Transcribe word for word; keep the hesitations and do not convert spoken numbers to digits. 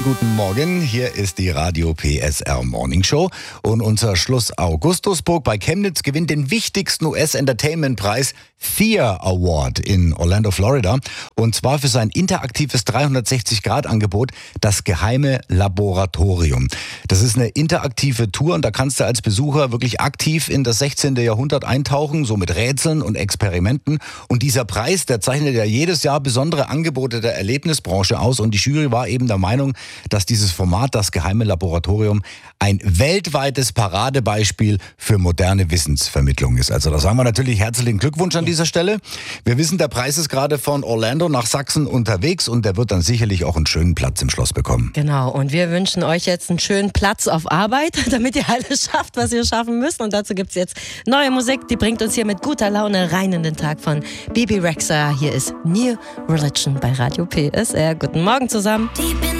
Guten Morgen, hier ist die Radio P S R Morning Show und unser Schloss Augustusburg bei Chemnitz gewinnt den wichtigsten U S-Entertainment-Preis Thea Award in Orlando, Florida, und zwar für sein interaktives dreihundertsechzig Grad Angebot, das geheime Laboratorium. Das ist eine interaktive Tour und da kannst du als Besucher wirklich aktiv in das sechzehnte. Jahrhundert eintauchen, so mit Rätseln und Experimenten, und dieser Preis, der zeichnet ja jedes Jahr besondere Angebote der Erlebnisbranche aus, und die Jury war eben der Meinung, dass dieses Format, das geheime Laboratorium, ein weltweites Paradebeispiel für moderne Wissensvermittlung ist. Also da sagen wir natürlich herzlichen Glückwunsch an dieser Stelle. Wir wissen, der Preis ist gerade von Orlando nach Sachsen unterwegs und der wird dann sicherlich auch einen schönen Platz im Schloss bekommen. Genau, und wir wünschen euch jetzt einen schönen Platz auf Arbeit, damit ihr alles schafft, was ihr schaffen müsst. Und dazu gibt es jetzt neue Musik, die bringt uns hier mit guter Laune rein in den Tag von Bebe Rexha. Hier ist New Religion bei Radio P S R. Guten Morgen zusammen.